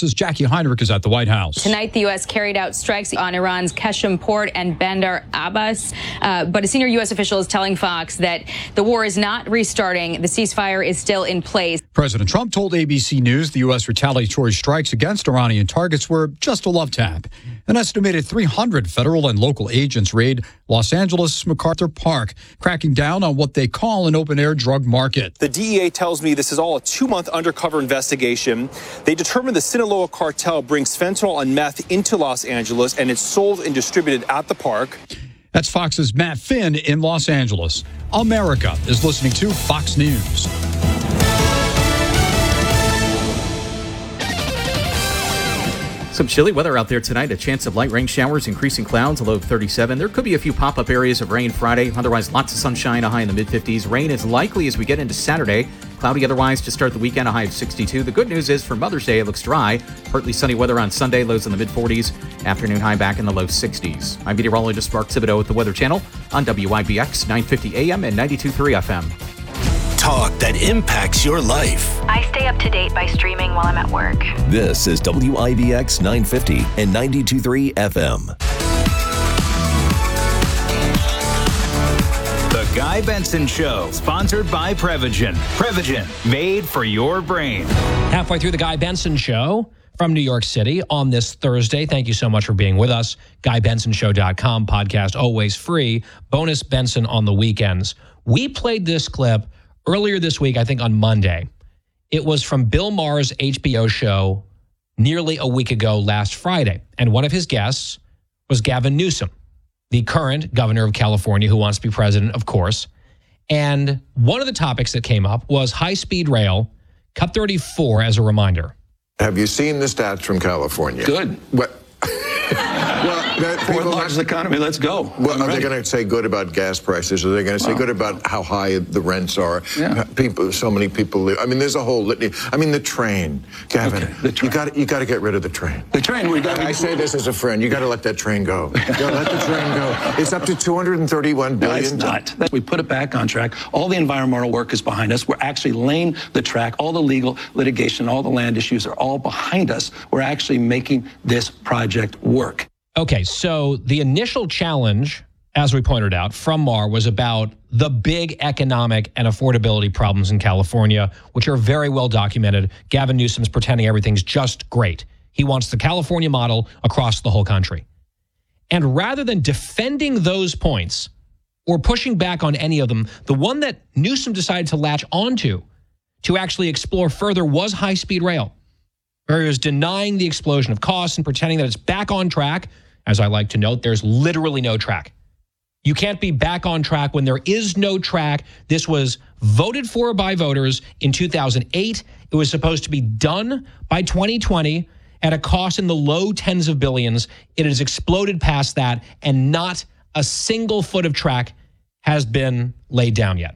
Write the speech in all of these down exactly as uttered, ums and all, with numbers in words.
Fox's Jackie Heinrich is at the White House. Tonight, the U S carried out strikes on Iran's Qeshm port and Bandar Abbas. Uh, but a senior U S official is telling Fox that the war is not restarting. The ceasefire is still in place. President Trump told A B C News the U S retaliatory strikes against Iranian targets were just a love tap. An estimated three hundred federal and local agents raid Los Angeles' MacArthur Park, cracking down on what they call an open-air drug market. The D E A tells me this is all a two-month undercover investigation. They determined the Sinaloa cartel brings fentanyl and meth into Los Angeles, and it's sold and distributed at the park. That's Fox's Matt Finn in Los Angeles. America is listening to Fox News. Some chilly weather out there tonight. A chance of light rain showers, increasing clouds, a low of thirty-seven. There could be a few pop-up areas of rain Friday. Otherwise, lots of sunshine, a high in the mid-fifties. Rain is likely as we get into Saturday. Cloudy otherwise to start the weekend, a high of sixty-two. The good news is for Mother's Day, it looks dry. Partly sunny weather on Sunday, lows in the mid-forties. Afternoon high back in the low sixties. I'm meteorologist Mark Thibodeau with the Weather Channel on W I B X nine fifty A M and ninety-two point three F M. Talk that impacts your life. I stay up to date by streaming while I'm at work. This is W I B X nine fifty and ninety-two point three F M. The Guy Benson Show, sponsored by Prevagen. Prevagen, made for your brain. Halfway through the Guy Benson Show from New York City on this Thursday. Thank you so much for being with us. Guy Benson Show dot com, podcast always free. Bonus Benson on the weekends. We played this clip earlier this week, I think on Monday. It was from Bill Maher's H B O show nearly a week ago last Friday. And one of his guests was Gavin Newsom, the current governor of California who wants to be president, of course. And one of the topics that came up was high-speed rail, Cut thirty-four as a reminder. Have you seen the stats from California? Good. What? Well, that Fourth largest economy, let's go. Well, I'm are ready. they going to say good about gas prices? Are they going to say Well, good about how high the rents are? Yeah. People, so many people live. I mean, there's a whole litany. I mean, the train, Gavin. Okay, the train. You got you got to get rid of the train. The train, we got. I say this as a friend. You got to let that train go. You got to let the train go. It's up to two hundred thirty-one No, billion. it's not. We put it back on track. All the environmental work is behind us. We're actually laying the track. All the legal litigation, all the land issues are all behind us. We're actually making this project work. Okay, so the initial challenge, as we pointed out, from Maher was about the big economic and affordability problems in California, which are very well documented. Gavin Newsom's pretending everything's just great. He wants the California model across the whole country. And rather than defending those points or pushing back on any of them, the one that Newsom decided to latch onto to actually explore further was high-speed rail, where he was denying the explosion of costs and pretending that it's back on track. As I like to note, there's literally no track. You can't be back on track when there is no track. This was voted for by voters in two thousand eight. It was supposed to be done by twenty twenty at a cost in the low tens of billions. It has exploded past that, and not a single foot of track has been laid down yet.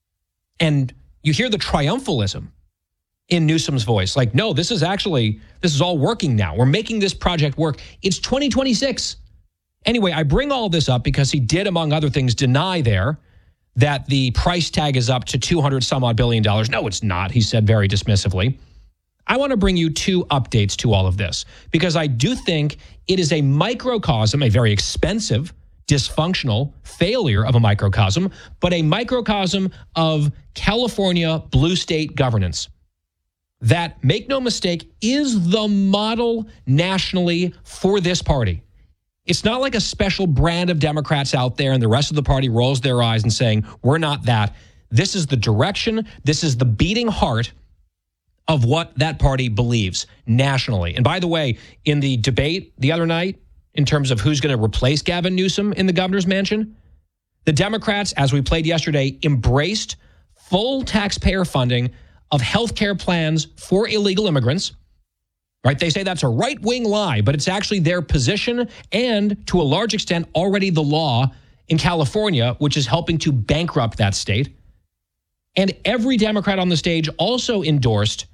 And you hear the triumphalism in Newsom's voice. Like, no, this is actually, this is all working now. We're making this project work. It's twenty twenty-six. Anyway, I bring all this up because he did, among other things, deny there that the price tag is up to two hundred some odd billion dollars. No, it's not, he said very dismissively. I want to bring you two updates to all of this because I do think it is a microcosm, a very expensive, dysfunctional failure of a microcosm, but a microcosm of California blue state governance. That, make no mistake, is the model nationally for this party. It's not like a special brand of Democrats out there and the rest of the party rolls their eyes and saying, we're not that. This is the direction, this is the beating heart of what that party believes nationally. And by the way, in the debate the other night, in terms of who's going to replace Gavin Newsom in the governor's mansion, the Democrats, as we played yesterday, embraced full taxpayer funding of health care plans for illegal immigrants, right? They say that's a right-wing lie, but it's actually their position and, to a large extent, already the law in California, which is helping to bankrupt that state. And every Democrat on the stage also endorsed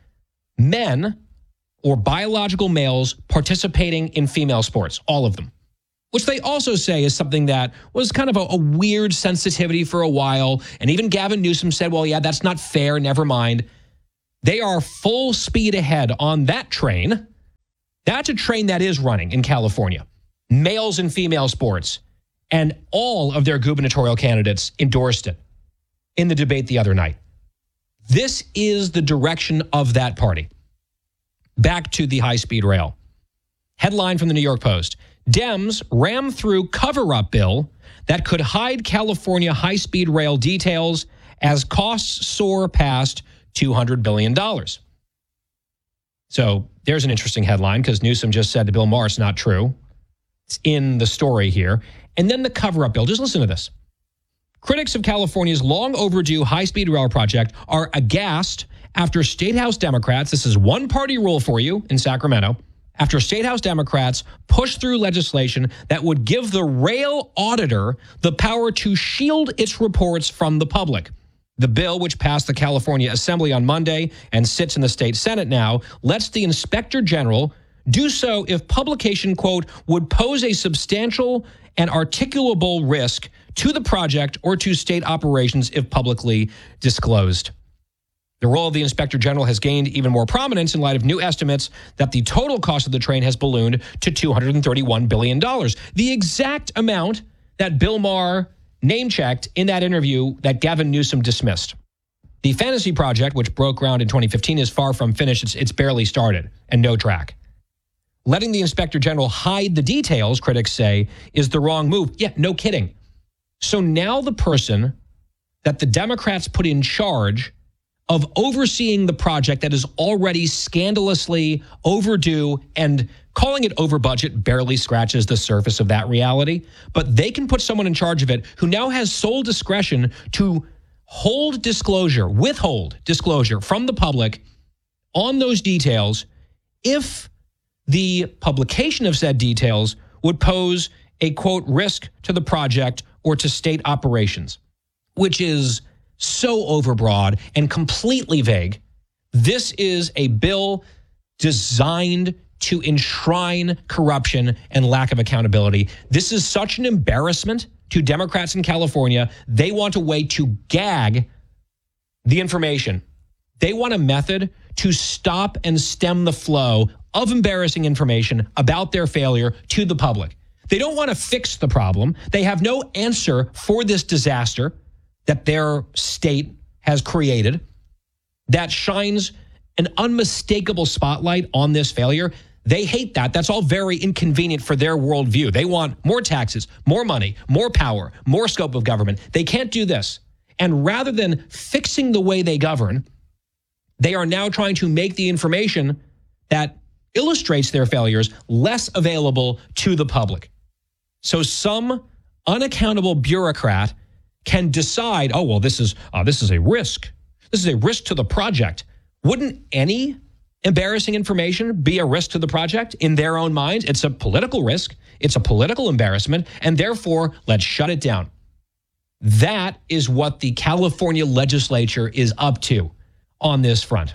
men or biological males participating in female sports, all of them, which they also say is something that was kind of a, a weird sensitivity for a while. And even Gavin Newsom said, well, yeah, that's not fair, never mind. They are full speed ahead on that train That's a train that is running in California. Males and female sports. And all of their gubernatorial candidates endorsed it in the debate the other night. This is the direction of that party. Back to the high-speed rail. Headline from the New York Post. Dems ram through cover-up bill that could hide California high-speed rail details as costs soar past two hundred billion dollars. So there's an interesting headline because Newsom just said to Bill Maher it's not true. It's in the story here. And then the cover-up bill. Just listen to this. Critics of California's long overdue high-speed rail project are aghast after State House Democrats, this is one-party rule for you in Sacramento, after State House Democrats pushed through legislation that would give the rail auditor the power to shield its reports from the public. The bill, which passed the California Assembly on Monday and sits in the state Senate now, lets the Inspector General do so if publication, quote, would pose a substantial and articulable risk to the project or to state operations if publicly disclosed. The role of the Inspector General has gained even more prominence in light of new estimates that the total cost of the train has ballooned to two hundred thirty-one billion dollars, the exact amount that Bill Maher name-checked in that interview that Gavin Newsom dismissed. The Fantasy Project, which broke ground in twenty fifteen, is far from finished. It's, it's barely started and no track. Letting the Inspector General hide the details, critics say, is the wrong move. Yeah, no kidding. So now the person that the Democrats put in charge of overseeing the project that is already scandalously overdue and calling it over budget barely scratches the surface of that reality. But they can put someone in charge of it who now has sole discretion to hold disclosure, withhold disclosure from the public on those details if the publication of said details would pose a, quote, risk to the project or to state operations, which is so overbroad and completely vague. This is a bill designed to enshrine corruption and lack of accountability. This is such an embarrassment to Democrats in California. They want a way to gag the information. They want a method to stop and stem the flow of embarrassing information about their failure to the public. They don't want to fix the problem. They have no answer for this disaster that their state has created that shines an unmistakable spotlight on this failure. They hate that. That's all very inconvenient for their worldview. They want more taxes, more money, more power, more scope of government. They can't do this. And rather than fixing the way they govern, they are now trying to make the information that illustrates their failures less available to the public. So some unaccountable bureaucrat can decide, oh, well, this is uh, this is a risk. This is a risk to the project. Wouldn't any embarrassing information be a risk to the project in their own minds? It's a political risk. It's a political embarrassment. And therefore, let's shut it down. That is what the California legislature is up to on this front.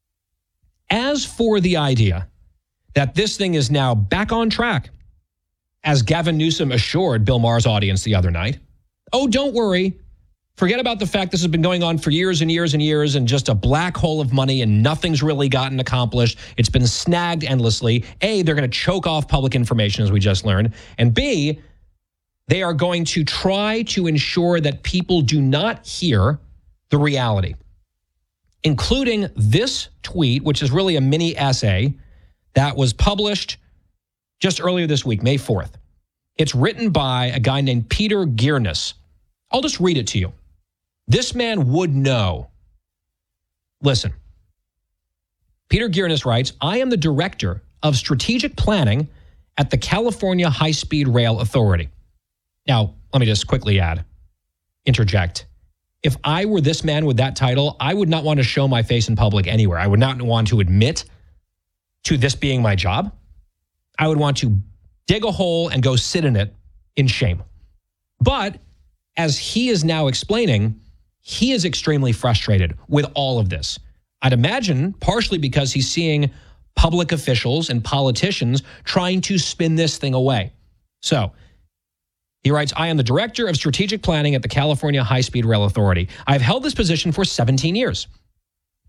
As for the idea that this thing is now back on track, as Gavin Newsom assured Bill Maher's audience the other night, oh, don't worry. Forget about the fact this has been going on for years and years and years and just a black hole of money and nothing's really gotten accomplished. It's been snagged endlessly. A, they're going to choke off public information, as we just learned. And B, they are going to try to ensure that people do not hear the reality, including this tweet, which is really a mini essay that was published just earlier this week, May fourth. It's written by a guy named Peter Guirness. I'll just read it to you. This man would know. Listen. Peter Guirness writes, I am the director of strategic planning at the California High-Speed Rail Authority. Now, let me just quickly add, interject. If I were this man with that title, I would not want to show my face in public anywhere. I would not want to admit to this being my job. I would want to dig a hole and go sit in it in shame. But as he is now explaining, he is extremely frustrated with all of this. I'd imagine partially because he's seeing public officials and politicians trying to spin this thing away. So he writes, I am the director of strategic planning at the California High-Speed Rail Authority. I've held this position for seventeen years.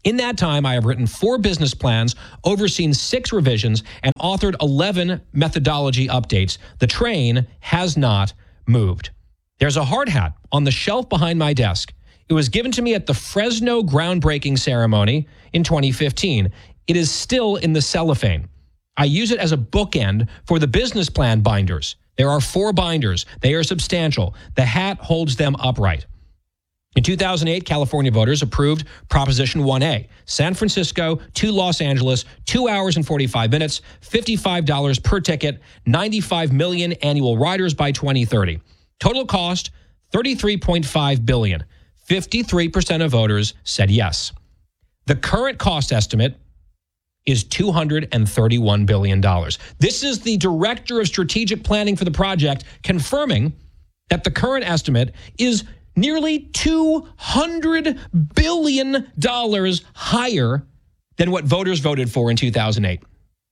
In that time, I have written four business plans, overseen six revisions, and authored eleven methodology updates. The train has not moved. There's a hard hat on the shelf behind my desk. It was given to me at the Fresno groundbreaking ceremony in twenty fifteen. It is still in the cellophane. I use it as a bookend for the business plan binders. There are four binders. They are substantial. The hat holds them upright. In two thousand eight, California voters approved Proposition one A, San Francisco to Los Angeles, two hours and forty-five minutes, fifty-five dollars per ticket, ninety-five million annual riders by twenty thirty. Total cost, thirty-three point five billion dollars. fifty-three percent of voters said yes. The current cost estimate is two hundred thirty-one billion dollars. This is the director of strategic planning for the project confirming that the current estimate is nearly two hundred billion dollars higher than what voters voted for in two thousand eight.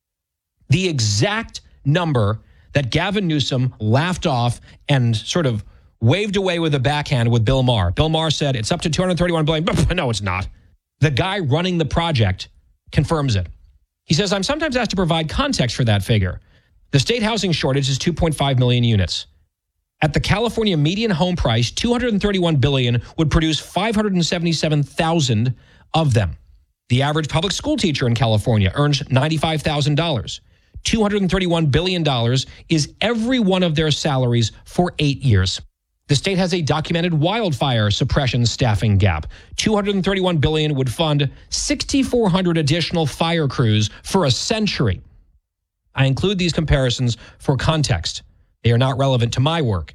The exact number that Gavin Newsom laughed off and sort of waved away with a backhand with Bill Maher. Bill Maher said it's up to two hundred thirty-one billion dollars. No, it's not. The guy running the project confirms it. He says, I'm sometimes asked to provide context for that figure. The state housing shortage is two point five million units. At the California median home price, two hundred thirty-one billion dollars would produce five hundred seventy-seven thousand of them. The average public school teacher in California earns ninety-five thousand dollars. two hundred thirty-one billion dollars is every one of their salaries for eight years. The state has a documented wildfire suppression staffing gap. two hundred thirty-one billion dollars would fund six thousand four hundred additional fire crews for a century. I include these comparisons for context. They are not relevant to my work.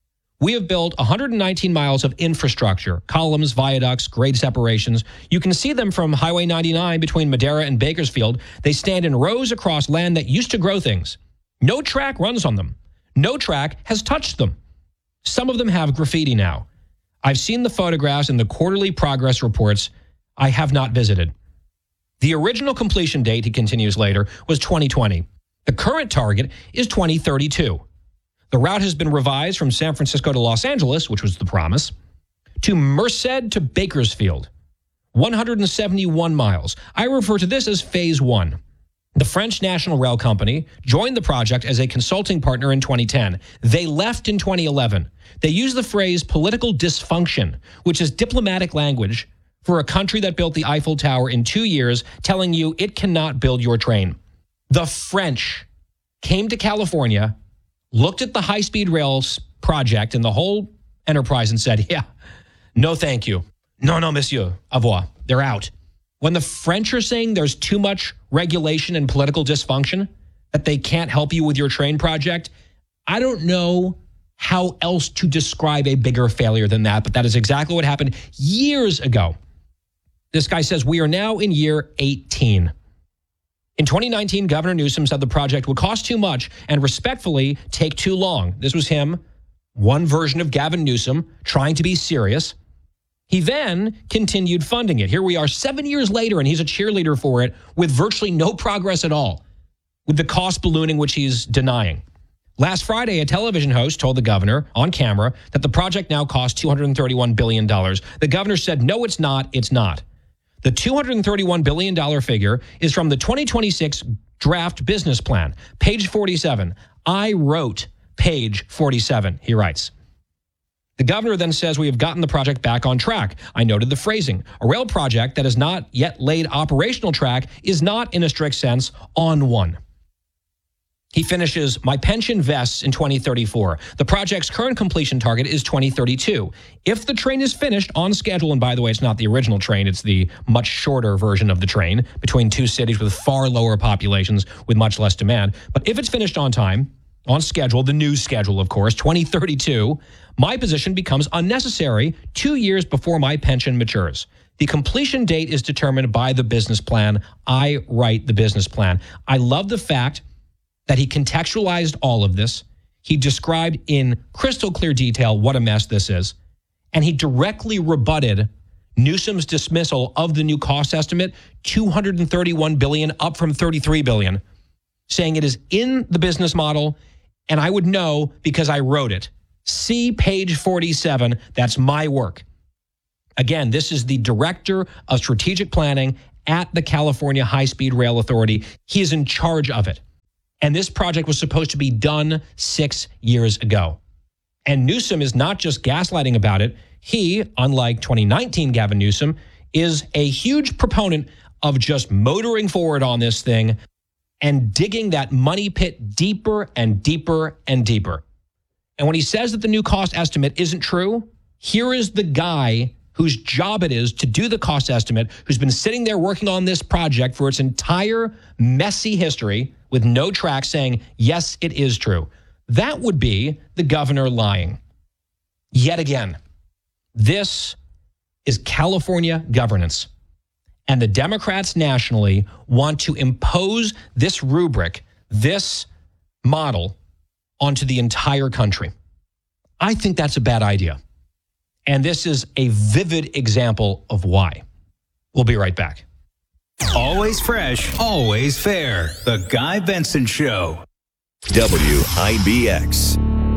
We have built one hundred nineteen miles of infrastructure, columns, viaducts, grade separations. You can see them from Highway ninety-nine between Madera and Bakersfield. They stand in rows across land that used to grow things. No track runs on them. No track has touched them. Some of them have graffiti now. I've seen the photographs in the quarterly progress reports. I have not visited. The original completion date, he continues later, was twenty twenty. The current target is twenty thirty-two. The route has been revised from San Francisco to Los Angeles, which was the promise, to Merced to Bakersfield, one hundred seventy-one miles. I refer to this as Phase one. The French National Rail Company joined the project as a consulting partner in twenty ten. They left in twenty eleven. They used the phrase political dysfunction, which is diplomatic language for a country that built the Eiffel Tower in two years, telling you it cannot build your train. The French came to California, looked at the high-speed rails project and the whole enterprise and said, yeah, no thank you. No, no, monsieur, au revoir. They're out. When the French are saying there's too much regulation and political dysfunction, that they can't help you with your train project, I don't know how else to describe a bigger failure than that, but that is exactly what happened years ago. This guy says we are now in year eighteen. In twenty nineteen, Governor Newsom said the project would cost too much and respectfully take too long. This was him, one version of Gavin Newsom, trying to be serious. He then continued funding it. Here we are seven years later, and he's a cheerleader for it with virtually no progress at all, with the cost ballooning, which he's denying. Last Friday, a television host told the governor on camera that the project now costs two hundred thirty-one billion dollars. The governor said, no, it's not, it's not. The two hundred thirty-one billion dollars figure is from the twenty twenty-six draft business plan, page forty-seven. I wrote page forty-seven, he writes. The governor then says we have gotten the project back on track. I noted the phrasing. A rail project that has not yet laid operational track is not, in a strict sense, on one. He finishes, my pension vests in twenty thirty-four. The project's current completion target is twenty thirty-two. If the train is finished on schedule, and by the way, it's not the original train, it's the much shorter version of the train between two cities with far lower populations with much less demand. But if it's finished on time, on schedule, the new schedule, of course, twenty thirty-two, my position becomes unnecessary two years before my pension matures. The completion date is determined by the business plan. I write the business plan. I love the fact that he contextualized all of this. He described in crystal clear detail what a mess this is. And he directly rebutted Newsom's dismissal of the new cost estimate, two hundred thirty-one billion dollars up from thirty-three billion dollars, saying it is in the business model, and I would know because I wrote it. See page forty-seven. That's my work. Again, this is the director of strategic planning at the California High-Speed Rail Authority. He is in charge of it. And this project was supposed to be done six years ago. And Newsom is not just gaslighting about it. He, unlike twenty nineteen Gavin Newsom, is a huge proponent of just motoring forward on this thing and digging that money pit deeper and deeper and deeper. And when he says that the new cost estimate isn't true, here is the guy whose job it is to do the cost estimate, who's been sitting there working on this project for its entire messy history with no track saying, yes, it is true. That would be the governor lying. Yet again, this is California governance. And the Democrats nationally want to impose this rubric, this model, onto the entire country. I think that's a bad idea. And this is a vivid example of why. We'll be right back. Always fresh, always fair. The Guy Benson Show. W I B X.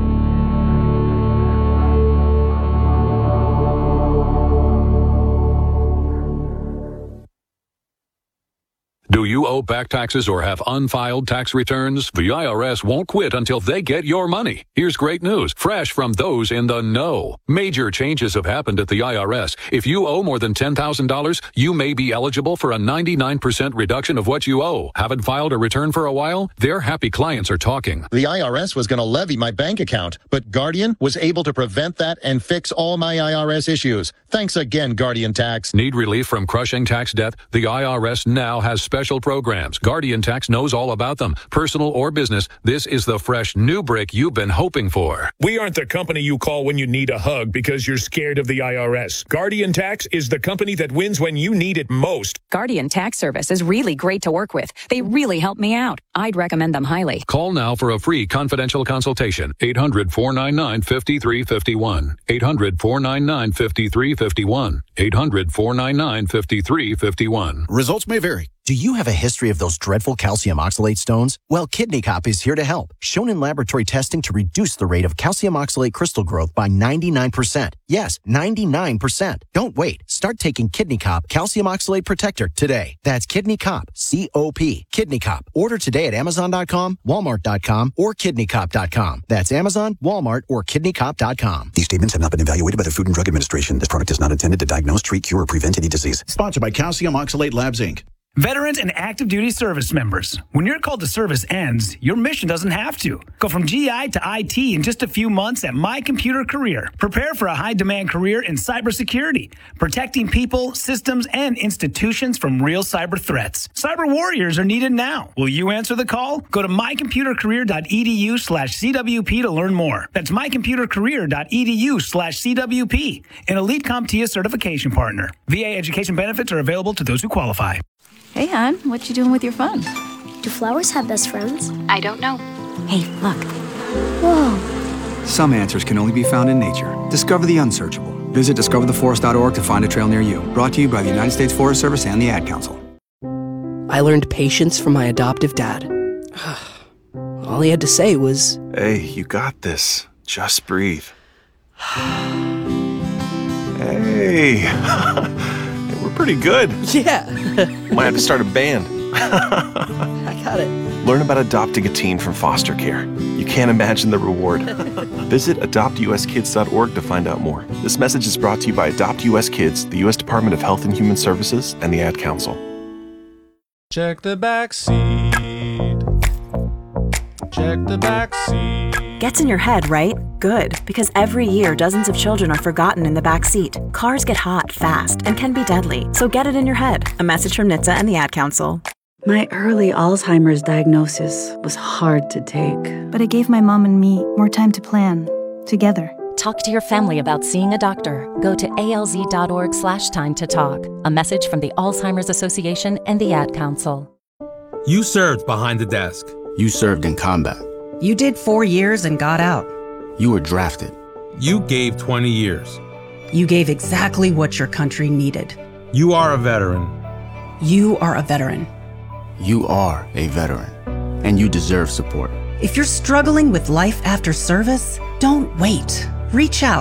Do you owe back taxes or have unfiled tax returns? The I R S won't quit until they get your money. Here's great news, fresh from those in the know. Major changes have happened at the I R S. If you owe more than ten thousand dollars, you may be eligible for a ninety-nine percent reduction of what you owe. Haven't filed a return for a while? Their happy clients are talking. The I R S was going to levy my bank account, but Guardian was able to prevent that and fix all my I R S issues. Thanks again, Guardian Tax. Need relief from crushing tax debt? The I R S now has special programs. Guardian Tax knows all about them. Personal or business, this is the fresh new break you've been hoping for. We aren't the company you call when you need a hug because you're scared of the I R S. Guardian Tax is the company that wins when you need it most. Guardian Tax Service is really great to work with. They really help me out. I'd recommend them highly. Call now for a free confidential consultation. eight hundred, four nine nine, five three five one. eight hundred, four nine nine, five three five one. eight hundred, four nine nine, five three five one. Results may vary. Do you have a history of those dreadful calcium oxalate stones? Well, Kidney Cop is here to help. Shown in laboratory testing to reduce the rate of calcium oxalate crystal growth by ninety-nine percent. Yes, ninety-nine percent. Don't wait. Start taking Kidney Cop Calcium Oxalate Protector today. That's Kidney Cop, C O P. Kidney Cop. Order today at amazon dot com, walmart dot com, or kidney cop dot com. That's Amazon, Walmart, or kidney cop dot com. These statements have not been evaluated by the Food and Drug Administration. This product is not intended to diagnose, treat, cure, or prevent any disease. Sponsored by Calcium Oxalate Labs, Incorporated. Veterans and active duty service members. When your call to service ends, your mission doesn't have to. Go from G I to I T in just a few months at My Computer Career. Prepare for a high-demand career in cybersecurity, protecting people, systems, and institutions from real cyber threats. Cyber warriors are needed now. Will you answer the call? Go to my computer career dot e d u slash c w p to learn more. That's my computer career dot e d u slash c w p, an Elite CompTIA certification partner. V A education benefits are available to those who qualify. Hey, hon, what you doing with your phone? Do flowers have best friends? I don't know. Hey, look. Whoa. Some answers can only be found in nature. Discover the unsearchable. Visit discover the forest dot org to find a trail near you. Brought to you by the United States Forest Service and the Ad Council. I learned patience from my adoptive dad. All he had to say was, "Hey, you got this. Just breathe." Hey. We're pretty good. Yeah. Might have to start a band. I got it. Learn about adopting a teen from foster care. You can't imagine the reward. Visit adopt u s kids dot org to find out more. This message is brought to you by Adopt U S Kids, the U S Department of Health and Human Services, and the Ad Council. Check the back seat. Check the back seat. Gets in your head, right? Good, because every year dozens of children are forgotten in the back seat. Cars get hot fast and can be deadly, so get it in your head. A message from N H T S A and the Ad Council. My early Alzheimer's diagnosis was hard to take. But it gave my mom and me more time to plan, together. Talk to your family about seeing a doctor. Go to A L Z dot org slash time to talk. A message from the Alzheimer's Association and the Ad Council. You served behind the desk. You served in combat. You did four years and got out. You were drafted. You gave twenty years. You gave exactly what your country needed. You are a veteran. You are a veteran. You are a veteran, and you deserve support. If you're struggling with life after service, don't wait. Reach out.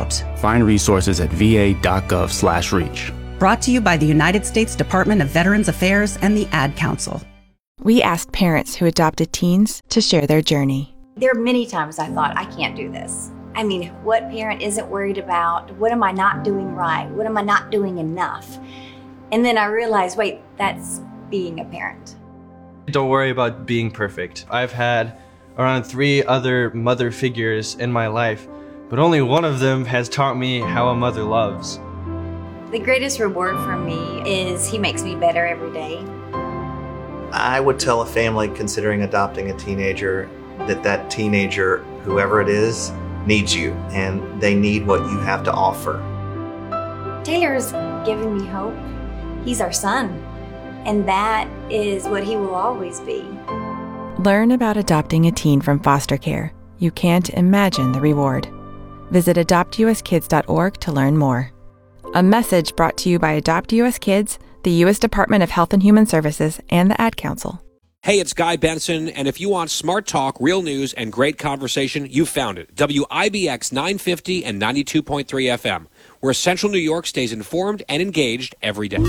Find resources at va.gov slash reach. Brought to you by the United States Department of Veterans Affairs and the Ad Council. We asked parents who adopted teens to share their journey. There are many times I thought, I can't do this. I mean, what parent isn't worried about? What am I not doing right? What am I not doing enough? And then I realized, wait, that's being a parent. Don't worry about being perfect. I've had around three other mother figures in my life, but only one of them has taught me how a mother loves. The greatest reward for me is he makes me better every day. I would tell a family considering adopting a teenager that that teenager, whoever it is, needs you, and they need what you have to offer. Taylor's given me hope. He's our son, and that is what he will always be. Learn about adopting a teen from foster care. You can't imagine the reward. Visit adopt u s kids dot org to learn more. A message brought to you by Adopt U S Kids, the U S Department of Health and Human Services, and the Ad Council. Hey, it's Guy Benson, and if you want smart talk, real news, and great conversation, you found it. W I B X nine fifty and ninety-two point three F M, where Central New York stays informed and engaged every day.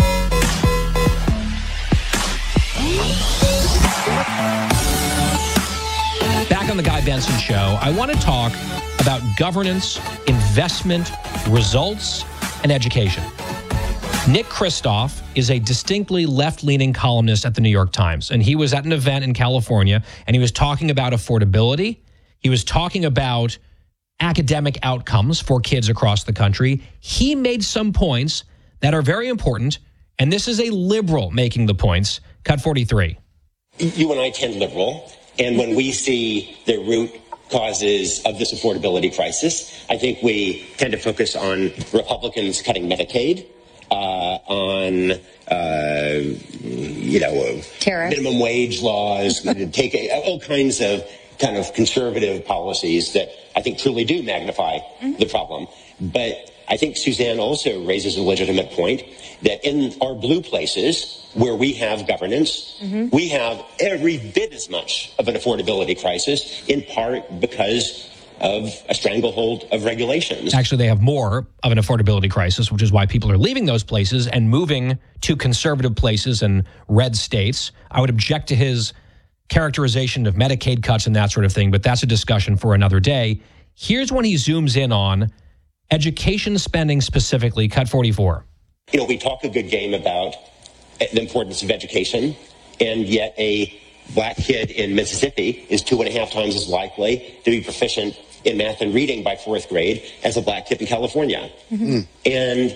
Back on the Guy Benson Show, I want to talk about governance, investment, results, and education. Nick Kristof is a distinctly left-leaning columnist at the New York Times, and he was at an event in California, and he was talking about affordability. He was talking about academic outcomes for kids across the country. He made some points that are very important, and this is a liberal making the points. Cut forty-three. You and I tend liberal, and when we see the root causes of this affordability crisis, I think we tend to focus on Republicans cutting Medicaid, uh, on, uh, you know, Tariff. minimum wage laws, take a, all kinds of kind of conservative policies that I think truly do magnify mm-hmm. the problem. But I think Suzanne also raises a legitimate point that in our blue places where we have governance, mm-hmm. we have every bit as much of an affordability crisis, in part because of a stranglehold of regulations. Actually, they have more of an affordability crisis, which is why people are leaving those places and moving to conservative places in red states. I would object to his characterization of Medicaid cuts and that sort of thing, but that's a discussion for another day. Here's when he zooms in on education spending specifically. Cut forty-four. You know, we talk a good game about the importance of education, and yet a black kid in Mississippi is two and a half times as likely to be proficient in math and reading by fourth grade as a black kid in California. Mm-hmm. And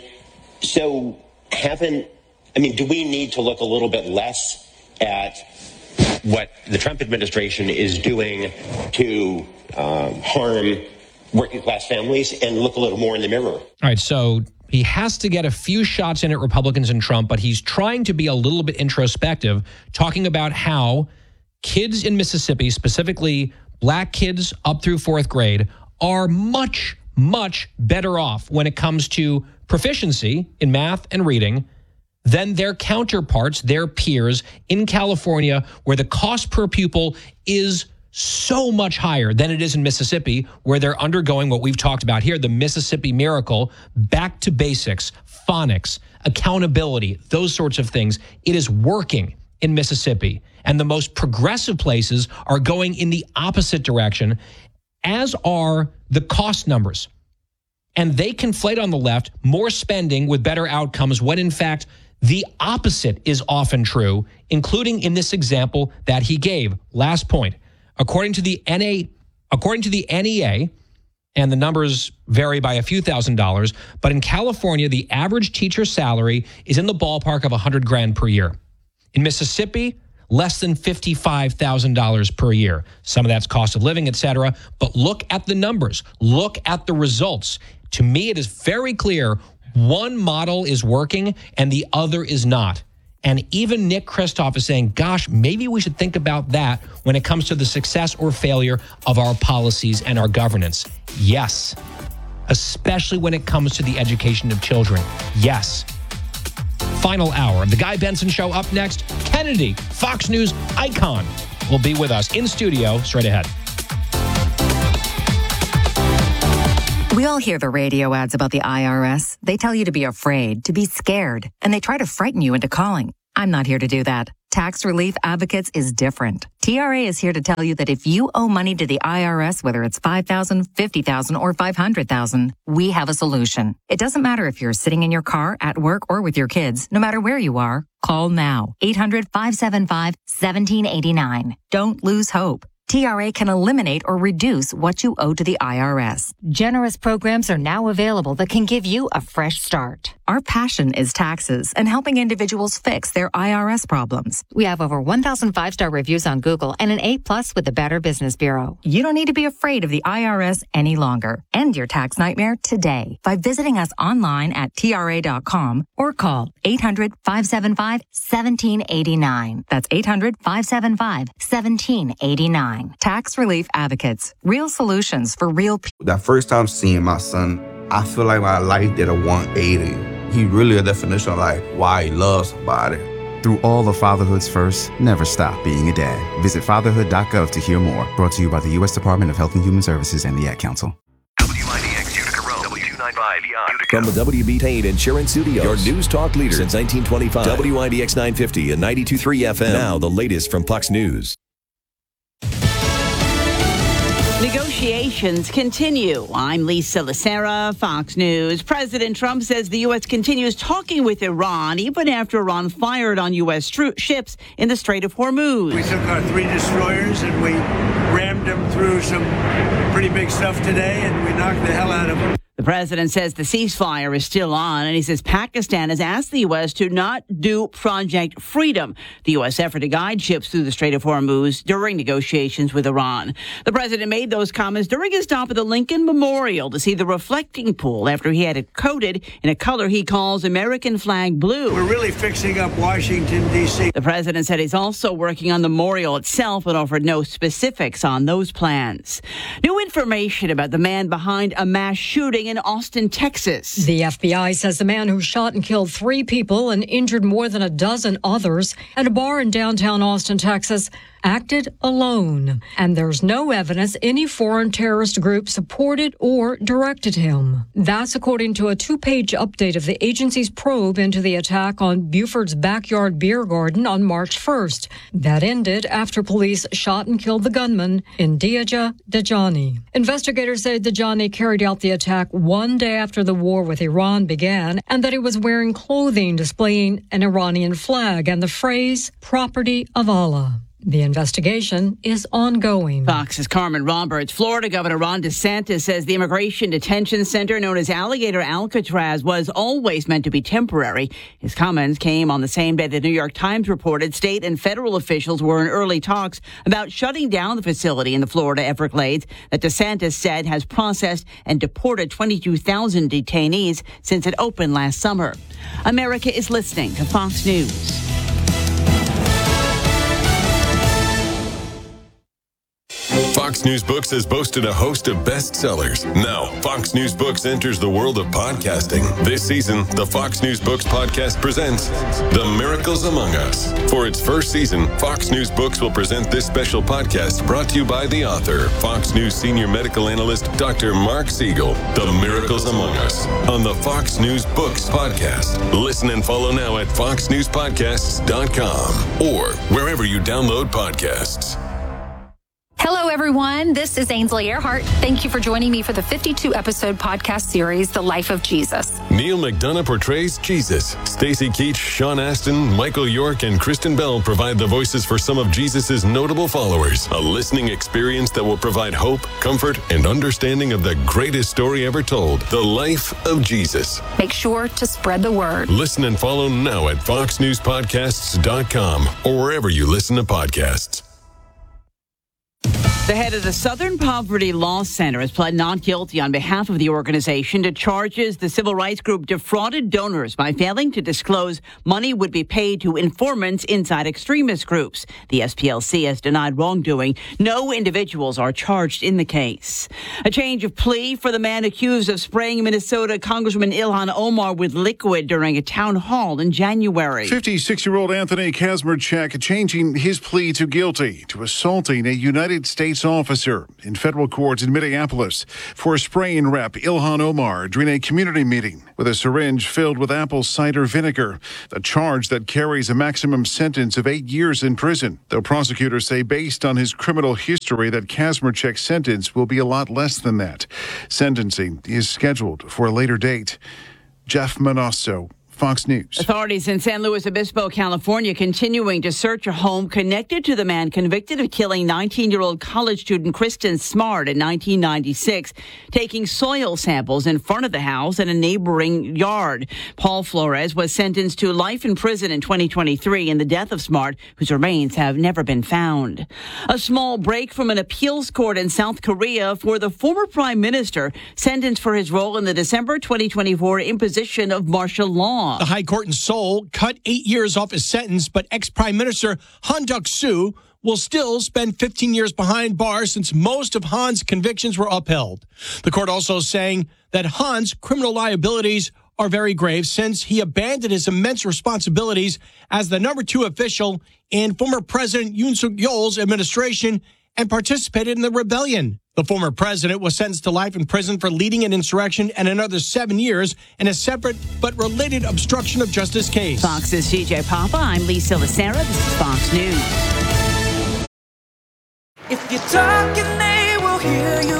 so haven't, I mean, do we need to look a little bit less at what the Trump administration is doing to um, harm working class families and look a little more in the mirror? All right, so he has to get a few shots in at Republicans and Trump, but he's trying to be a little bit introspective, talking about how kids in Mississippi, specifically black kids up through fourth grade, are much, much better off when it comes to proficiency in math and reading than their counterparts, their peers in California, where the cost per pupil is so much higher than it is in Mississippi, where they're undergoing what we've talked about here, the Mississippi Miracle, back to basics, phonics, accountability, those sorts of things. It is working in Mississippi. And the most progressive places are going in the opposite direction, as are the cost numbers. And they conflate on the left more spending with better outcomes when, in fact, the opposite is often true, including in this example that he gave. Last point. According to the N A, according to the N E A, and the numbers vary by a few thousand dollars, but in California, the average teacher salary is in the ballpark of one hundred grand per year. In Mississippi, less than fifty-five thousand dollars per year. Some of that's cost of living, et cetera. But look at the numbers. Look at the results. To me, it is very clear one model is working and the other is not. And even Nick Kristof is saying, gosh, maybe we should think about that when it comes to the success or failure of our policies and our governance. Yes. Especially when it comes to the education of children. Yes. Final hour of the Guy Benson Show up next. Kennedy, Fox News icon, will be with us in studio straight ahead. We all hear the radio ads about the I R S. They tell you to be afraid, to be scared, and they try to frighten you into calling. I'm not here to do that. Tax Relief Advocates is different. T R A is here to tell you that if you owe money to the I R S, whether it's five thousand dollars, fifty thousand dollars, or five hundred thousand dollars, we have a solution. It doesn't matter if you're sitting in your car, at work, or with your kids. No matter where you are, call now. eight hundred, five seven five, one seven eight nine. Don't lose hope. T R A can eliminate or reduce what you owe to the I R S. Generous programs are now available that can give you a fresh start. Our passion is taxes and helping individuals fix their I R S problems. We have over one thousand five-star reviews on Google and an A plus with the Better Business Bureau. You don't need to be afraid of the I R S any longer. End your tax nightmare today by visiting us online at T R A dot com or call eight hundred, five seven five, one seven eight nine. That's eight hundred, five seven five, one seven eight nine. Tax Relief Advocates. Real solutions for real people. That first time seeing my son, I feel like my life did a one eighty. He really a definition of like why he loves somebody. Through all of fatherhood's first, never stop being a dad. Visit fatherhood dot gov to hear more. Brought to you by the U S Department of Health and Human Services and the Ad Council. W I D X Utica Road, W two ninety-five Utica. From the W B Tain Insurance Studios, your news talk leader since nineteen twenty-five. W I D X nine fifty and ninety-two point three F M. Now the latest from Fox News. Negotiations continue. I'm Lisa Lacera, Fox News. President Trump says the U S continues talking with Iran even after Iran fired on U S tro- ships in the Strait of Hormuz. We took our three destroyers and we rammed them through some pretty big stuff today, and we knocked the hell out of them. The president says the ceasefire is still on, and he says Pakistan has asked the U S to not do Project Freedom, the U S effort to guide ships through the Strait of Hormuz during negotiations with Iran. The president made those comments during his stop at the Lincoln Memorial to see the reflecting pool after he had it coated in a color he calls American flag blue. We're really fixing up Washington, D C The president said he's also working on the memorial itself and offered no specifics on those plans. New information about the man behind a mass shooting in Austin, Texas. The F B I says the man who shot and killed three people and injured more than a dozen others at a bar in downtown Austin, Texas, acted alone. And there's no evidence any foreign terrorist group supported or directed him. That's according to a two-page update of the agency's probe into the attack on Buford's Backyard Beer Garden on March first. That ended after police shot and killed the gunman, Indeja Dejani. Investigators say Dejani carried out the attack one day after the war with Iran began, and that he was wearing clothing displaying an Iranian flag and the phrase, "Property of Allah." The investigation is ongoing. Fox's Carmen Roberts. Florida Governor Ron DeSantis says the immigration detention center known as Alligator Alcatraz was always meant to be temporary. His comments came on the same day the New York Times reported state and federal officials were in early talks about shutting down the facility in the Florida Everglades that DeSantis said has processed and deported twenty-two thousand detainees since it opened last summer. America is listening to Fox News. Fox News Books has boasted a host of bestsellers. Now, Fox News Books enters the world of podcasting. This season, the Fox News Books podcast presents The Miracles Among Us. For its first season, Fox News Books will present this special podcast brought to you by the author, Fox News senior medical analyst, Doctor Mark Siegel. The Miracles Among Us on the Fox News Books podcast. Listen and follow now at fox news podcasts dot com or wherever you download podcasts. Hello, everyone. This is Ainsley Earhart. Thank you for joining me for the fifty-two episode podcast series, The Life of Jesus. Neil McDonough portrays Jesus. Stacey Keach, Sean Astin, Michael York, and Kristen Bell provide the voices for some of Jesus' notable followers. A listening experience that will provide hope, comfort, and understanding of the greatest story ever told, the life of Jesus. Make sure to spread the word. Listen and follow now at fox news podcasts dot com or wherever you listen to podcasts. The head of the Southern Poverty Law Center has pled not guilty on behalf of the organization to charges the civil rights group defrauded donors by failing to disclose money would be paid to informants inside extremist groups. The S P L C has denied wrongdoing. No individuals are charged in the case. A change of plea for the man accused of spraying Minnesota Congressman Ilhan Omar with liquid during a town hall in January. fifty-six-year-old Anthony Kazmarchak changing his plea to guilty to assaulting a United States police officer in federal courts in Minneapolis for spraying rep Ilhan Omar during a community meeting with a syringe filled with apple cider vinegar, a charge that carries a maximum sentence of eight years in prison. Though prosecutors say based on his criminal history that Kazmierczyk's sentence will be a lot less than that. Sentencing is scheduled for a later date. Jeff Manasso, Fox News. Authorities in San Luis Obispo, California, continuing to search a home connected to the man convicted of killing nineteen-year-old college student Kristen Smart in nineteen ninety-six, taking soil samples in front of the house in a neighboring yard. Paul Flores was sentenced to life in prison in twenty twenty-three in the death of Smart, whose remains have never been found. A small break from an appeals court in South Korea for the former prime minister sentenced for his role in the December twenty twenty-four imposition of martial law. The High Court in Seoul cut eight years off his sentence, but ex-Prime Minister Han Duck-soo will still spend fifteen years behind bars since most of Han's convictions were upheld. The court also saying that Han's criminal liabilities are very grave since he abandoned his immense responsibilities as the number two official in former President Yoon Suk-yeol's administration and participated in the rebellion. The former president was sentenced to life in prison for leading an insurrection and another seven years in a separate but related obstruction of justice case. Fox's C J Papa, I'm Lisa Lacera. This is Fox News. If you're talking, they will hear you.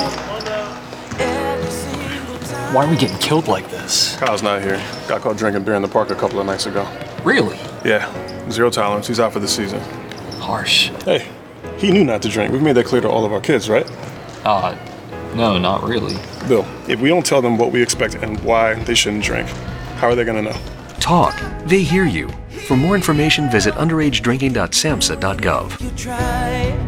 Why are we getting killed like this? Kyle's not here. Got caught drinking beer in the park a couple of nights ago. Really? Yeah. Zero tolerance. He's out for the season. Harsh. Hey. He knew not to drink. We've made that clear to all of our kids, right? Uh, no, not really. Bill, if we don't tell them what we expect and why they shouldn't drink, how are they going to know? Talk. They hear you. For more information, visit underage drinking dot samhsa dot gov. You try.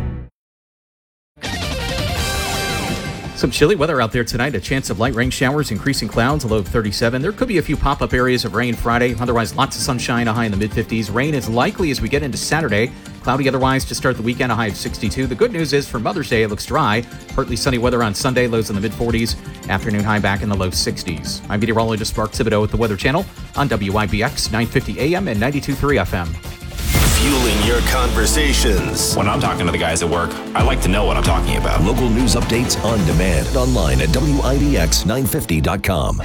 Some chilly weather out there tonight. A chance of light rain showers, increasing clouds, a low of thirty-seven. There could be a few pop-up areas of rain Friday. Otherwise, lots of sunshine, a high in the mid-fifties. Rain is likely as we get into Saturday. Cloudy otherwise to start the weekend, a high of sixty-two. The good news is for Mother's Day, it looks dry. Partly sunny weather on Sunday, lows in the mid-forties. Afternoon high back in the low sixties. I'm meteorologist Mark Thibodeau with the Weather Channel on W I B X nine fifty A M and ninety-two point three F M. Fueling your conversations. When I'm talking to the guys at work, I like to know what I'm talking about. Local news updates on demand. Online at W I B X nine fifty dot com.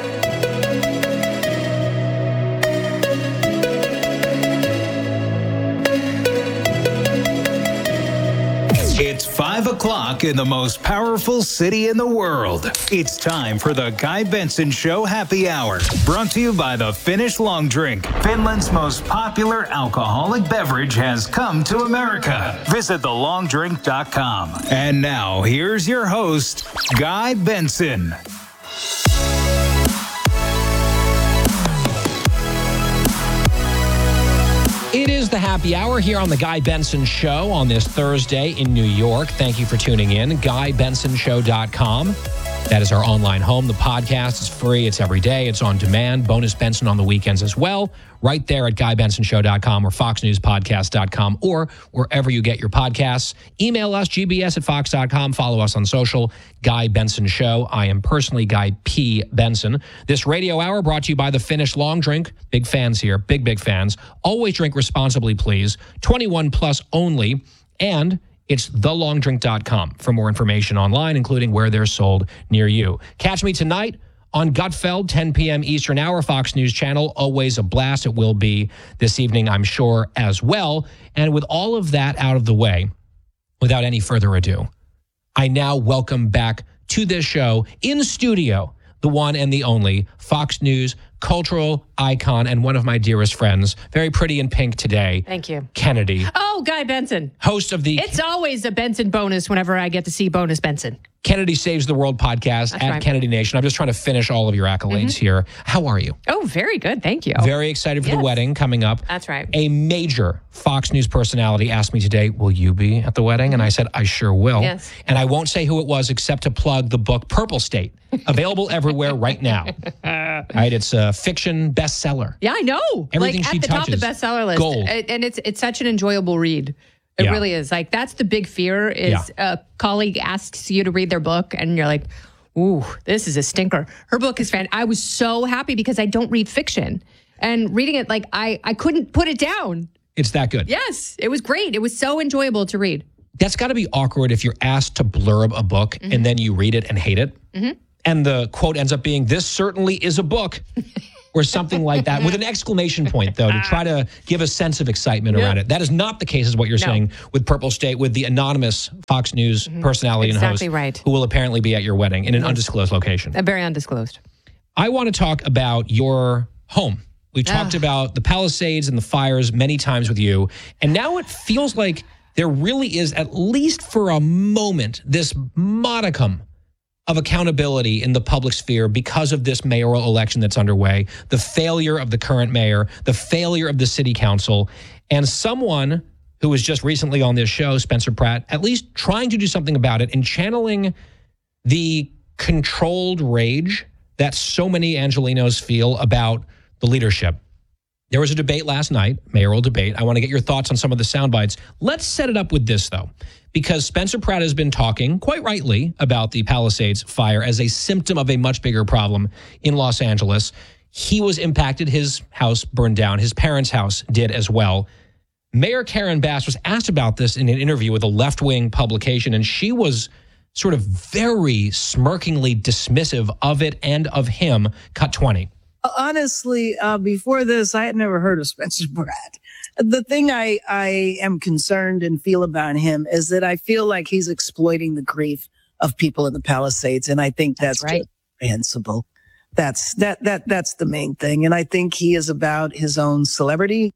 It's five o'clock in the most powerful city in the world. It's time for the Guy Benson Show Happy Hour, brought to you by the Finnish Long Drink. Finland's most popular alcoholic beverage has come to America. Visit the long drink dot com. And now, here's your host, Guy Benson. It is the happy hour here on the Guy Benson Show on this Thursday in New York. Thank you for tuning in. guy benson show dot com. That is our online home. The podcast is free. It's every day. It's on demand. Bonus Benson on the weekends as well. Right there at guy benson show dot com or fox news podcast dot com or wherever you get your podcasts. Email us, g b s at fox dot com. Follow us on social, Guy Benson Show. I am personally Guy P. Benson. This radio hour brought to you by the Finnish Long Drink. Big fans here. Big, big fans. Always drink responsibly, please. twenty-one plus only. And it's the long drink dot com for more information online, including where they're sold near you. Catch me tonight on Gutfeld, ten p.m. Eastern Hour, Fox News Channel. Always a blast. It will be this evening, I'm sure, as well. And with all of that out of the way, without any further ado, I now welcome back to this show in studio, the one and the only Fox News cultural icon and one of my dearest friends. Very pretty in pink today. Thank you. Kennedy. Oh, Guy Benson. Host of the... It's always a Benson bonus whenever I get to see Bonus Benson. Kennedy Saves the World podcast That's at right. Kennedy Nation. I'm just trying to finish all of your accolades Mm-hmm. here. How are you? Oh, very good. Thank you. Very excited for Yes. the wedding coming up. That's right. A major Fox News personality asked me today, will you be at the wedding? And I said, I sure will. Yes. And I won't say who it was except to plug the book Purple State, available everywhere right now. All right, it's a fiction bestseller. Yeah, I know. Everything like she at the top of touches, the bestseller list. gold. And and it's it's such an enjoyable read. It Yeah. really is. Like that's the big fear is a colleague asks you to read their book and you're like, ooh, this is a stinker. Her book is fan. I was so happy because I don't read fiction. And reading it, like I, I couldn't put it down. It's that good. Yes, it was great. It was so enjoyable to read. That's got to be awkward if you're asked to blurb a book mm-hmm. and then you read it and hate it. Mm-hmm. And the quote ends up being, "This certainly is a book," or something like that, with an exclamation point, though, to try to give a sense of excitement yeah. around it. That is not the case, is what you're no. saying, with Purple State, with the anonymous Fox News mm-hmm. personality exactly and host right. who will apparently be at your wedding in an yes. undisclosed location. A very undisclosed. I want to talk about your home. We talked about the Palisades and the fires many times with you, and now it feels like there really is, at least for a moment, this modicum of accountability in the public sphere because of this mayoral election that's underway, the failure of the current mayor, the failure of the city council, and someone who was just recently on this show, Spencer Pratt, at least trying to do something about it and channeling the controlled rage that so many Angelenos feel about the leadership. There was a debate last night, mayoral debate. I want to get your thoughts on some of the sound bites. Let's set it up with this, though, because Spencer Pratt has been talking, quite rightly, about the Palisades fire as a symptom of a much bigger problem in Los Angeles. He was impacted. His house burned down. His parents' house did as well. Mayor Karen Bass was asked about this in an interview with a left-wing publication, and she was sort of very smirkingly dismissive of it and of him. Cut twenty. Honestly, uh, before this, I had never heard of Spencer Pratt. The thing I, I am concerned and feel about him is that I feel like he's exploiting the grief of people in the Palisades, and I think that's, that's right. reprehensible. That's that that that's the main thing, and I think he is about his own celebrity.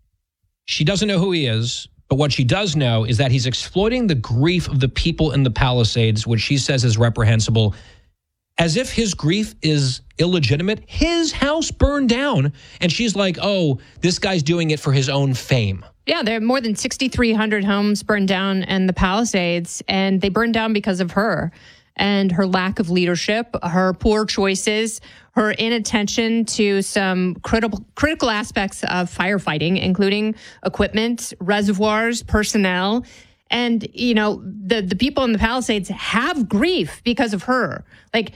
She doesn't know who he is, but what she does know is that he's exploiting the grief of the people in the Palisades, which she says is reprehensible, as if his grief is illegitimate. His house burned down, and she's like, oh, this guy's doing it for his own fame. Yeah, there are more than sixty-three hundred homes burned down in the Palisades, and they burned down because of her and her lack of leadership, her poor choices, her inattention to some critical critical aspects of firefighting, including equipment, reservoirs, personnel. And, you know, the, the people in the Palisades have grief because of her. Like,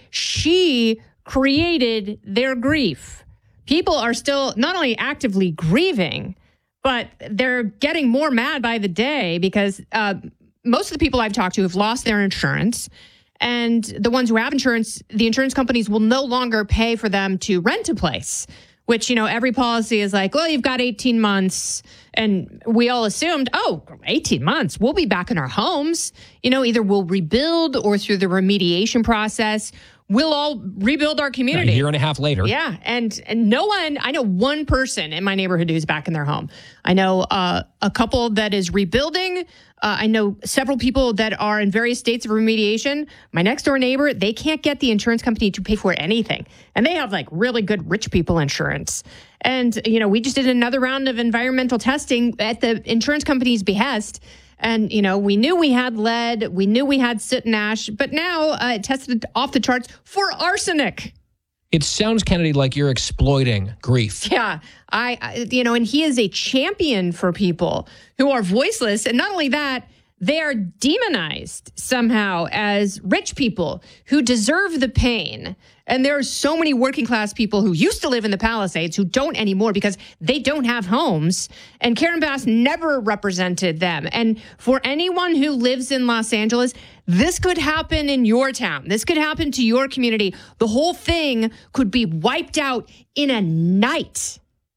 she created their grief. People are still not only actively grieving, but they're getting more mad by the day because uh, most of the people I've talked to have lost their insurance. And the ones who have insurance, the insurance companies will no longer pay for them to rent a place, which, you know, every policy is like, well, you've got eighteen months. And we all assumed, oh, eighteen months, we'll be back in our homes. You know, either we'll rebuild or through the remediation process, we'll all rebuild our community. A year and a half later. Yeah. And, and no one, I know one person in my neighborhood who's back in their home. I know uh, a couple that is rebuilding. Uh, I know several people that are in various states of remediation. My next door neighbor, they can't get the insurance company to pay for anything. And they have like really good rich people insurance. And, you know, we just did another round of environmental testing at the insurance company's behest. And, you know, we knew we had lead. We knew we had soot and ash. But now uh, it tested off the charts for arsenic. It sounds, Kennedy, like you're exploiting grief. Yeah, I, I, you know, and he is a champion for people who are voiceless. And not only that, they are demonized somehow as rich people who deserve the pain. And there are so many working class people who used to live in the Palisades who don't anymore because they don't have homes. And Karen Bass never represented them. And for anyone who lives in Los Angeles, this could happen in your town. This could happen to your community. The whole thing could be wiped out in a night.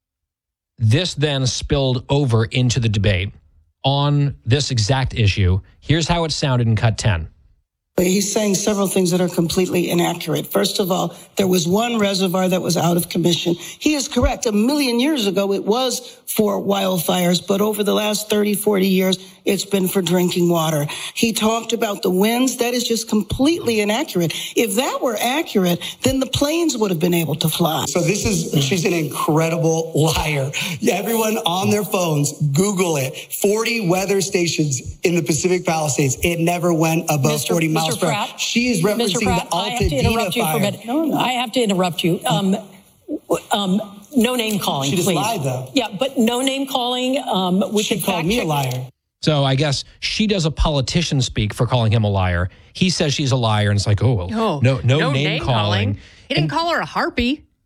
This then spilled over into the debate on this exact issue. Here's how it sounded in cut ten. He's saying several things that are completely inaccurate. First of all, there was one reservoir that was out of commission. He is correct. A million years ago, it was for wildfires, but over the last thirty, forty years, it's been for drinking water. He talked about the winds. That is just completely inaccurate. If that were accurate, then the planes would have been able to fly. So this is, she's an incredible liar. Everyone on their phones, Google it. forty weather stations in the Pacific Palisades. It never went above Mister forty miles per hour. She is referencing Mister Pratt, the I have to interrupt Altadena you for a fire. minute. No, no. I have to interrupt you. Um, um, no name calling, She just please. lied, though. Yeah, but no name calling. Um, we She can called fact me check. a liar. So I guess she does a politician speak for calling him a liar. He says she's a liar, and it's like, oh, well, Oh, no, no, no name, name calling. calling. He didn't And call her a harpy.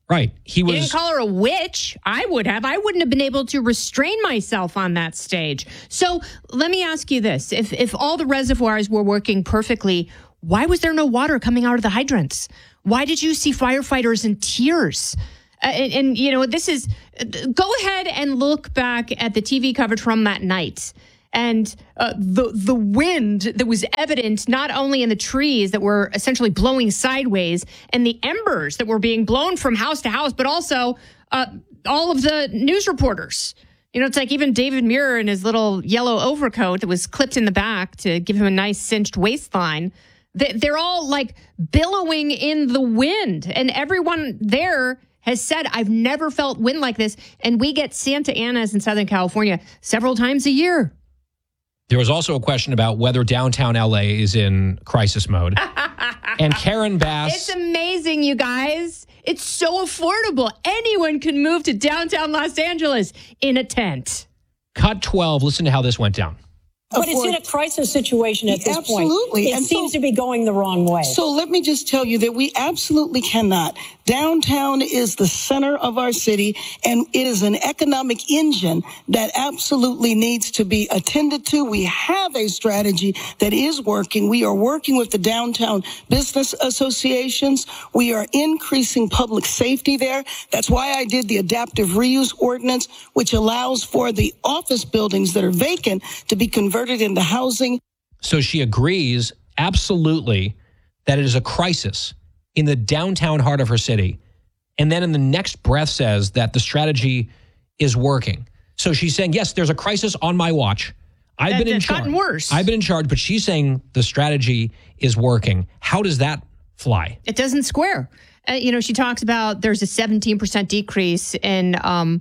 Right. He was. You didn't call her a witch. I would have. I wouldn't have been able to restrain myself on that stage. So let me ask you this. If if all the reservoirs were working perfectly, why was there no water coming out of the hydrants? Why did you see firefighters in tears? Uh, and, and, you know, this is, go ahead and look back at the T V coverage from that night. And uh, the the wind that was evident not only in the trees that were essentially blowing sideways and the embers that were being blown from house to house, but also uh, all of the news reporters. You know, it's like even David Muir in his little yellow overcoat that was clipped in the back to give him a nice cinched waistline. They're all like billowing in the wind. And everyone there has said, I've never felt wind like this. And we get Santa Anas in Southern California several times a year. There was also a question about whether downtown L A is in crisis mode. And Karen Bass. It's amazing, you guys. It's so affordable. Anyone can move to downtown Los Angeles in a tent. Cut twelve. Listen to how this went down. But it's in a crisis situation at this absolutely. point. Absolutely. It and seems so, to be going the wrong way. So let me just tell you that we absolutely cannot. Downtown is the center of our city, and it is an economic engine that absolutely needs to be attended to. We have a strategy that is working. We are working with the downtown business associations. We are increasing public safety there. That's why I did the adaptive reuse ordinance, which allows for the office buildings that are vacant to be converted into housing. So she agrees absolutely that it is a crisis in the downtown heart of her city. And then in the next breath says that the strategy is working. So she's saying, yes, there's a crisis on my watch. I've and been in it's charge. gotten worse. I've been in charge, but she's saying the strategy is working. How does that fly? It doesn't square. Uh, you know, she talks about there's a seventeen percent decrease in um,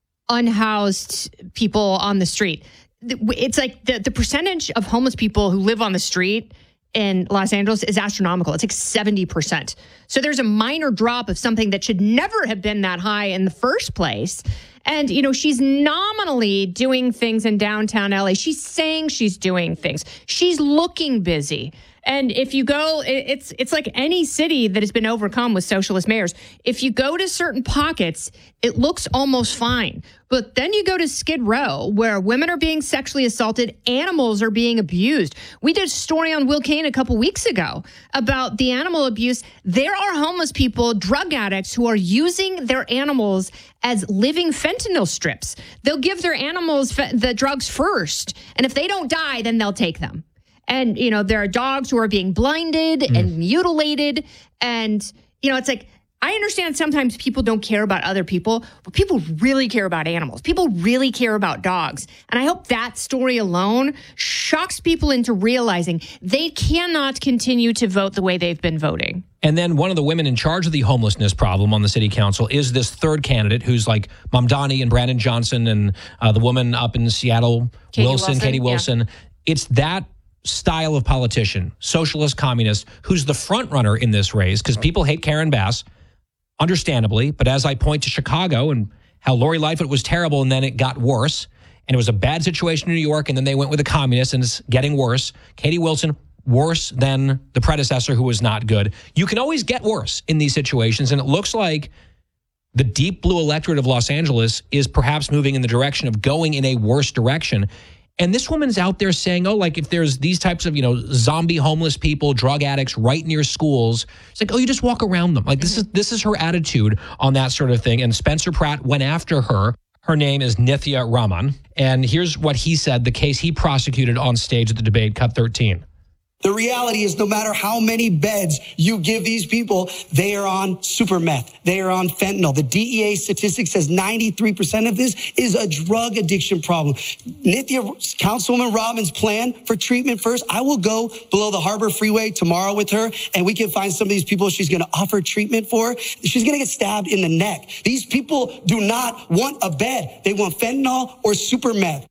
unhoused people on the street. It's like the, the percentage of homeless people who live on the street in Los Angeles is astronomical. It's like seventy percent. So there's a minor drop of something that should never have been that high in the first place. And, you know, she's nominally doing things in downtown L A. She's saying she's doing things. She's looking busy. And if you go, it's it's like any city that has been overcome with socialist mayors. If you go to certain pockets, it looks almost fine. But then you go to Skid Row, where women are being sexually assaulted, animals are being abused. We did a story on Will Kane a couple weeks ago about the animal abuse. There are homeless people, drug addicts, who are using their animals as living fentanyl strips. They'll give their animals fe- the drugs first, and if they don't die, then they'll take them. And, you know, there are dogs who are being blinded mm. and mutilated. And, you know, it's like, I understand sometimes people don't care about other people, but people really care about animals. People really care about dogs. And I hope that story alone shocks people into realizing they cannot continue to vote the way they've been voting. And then one of the women in charge of the homelessness problem on the city council is this third candidate who's like Mamdani and Brandon Johnson and uh, the woman up in Seattle, Katie Wilson, Wilson, Katie Wilson. Yeah. It's that style of politician, socialist, communist, who's the front runner in this race because people hate Karen Bass, understandably. But as I point to Chicago and how Lori Lightfoot was terrible and then it got worse, and it was a bad situation in New York, and then they went with a communist and it's getting worse. Katie Wilson, worse than the predecessor who was not good. You can always get worse in these situations, and it looks like the deep blue electorate of Los Angeles is perhaps moving in the direction of going in a worse direction. And this woman's out there saying, oh, like if there's these types of, you know, zombie homeless people, drug addicts right near schools, it's like, oh, you just walk around them. Like this is this is her attitude on that sort of thing. And Spencer Pratt went after her. Her name is Nithya Raman. And here's what he said, the case he prosecuted on stage at the debate, cut thirteen. The reality is no matter how many beds you give these people, they are on super meth. They are on fentanyl. The D E A statistic says ninety-three percent of this is a drug addiction problem. Nithya, Councilwoman Robin's plan for treatment first, I will go below the Harbor Freeway tomorrow with her, and we can find some of these people she's going to offer treatment for. She's going to get stabbed in the neck. These people do not want a bed. They want fentanyl or super meth.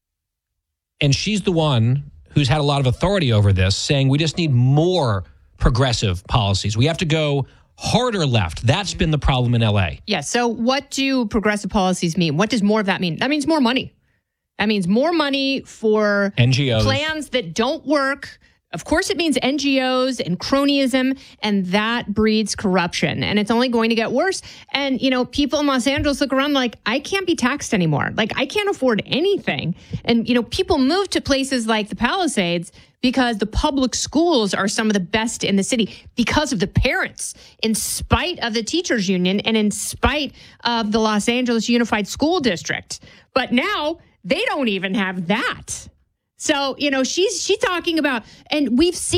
And she's the one who's had a lot of authority over this, saying we just need more progressive policies. We have to go harder left. That's been the problem in L A. Yeah, so what do progressive policies mean? What does more of that mean? That means more money. That means more money for N G Os, plans that don't work, Of course, it means N G Os and cronyism, and that breeds corruption. And it's only going to get worse. And, you know, people in Los Angeles look around like, I can't be taxed anymore. Like, I can't afford anything. And, you know, people move to places like the Palisades because the public schools are some of the best in the city because of the parents, in spite of the teachers union and in spite of the Los Angeles Unified School District. But now they don't even have that. So, you know, she's she's talking about, and we've seen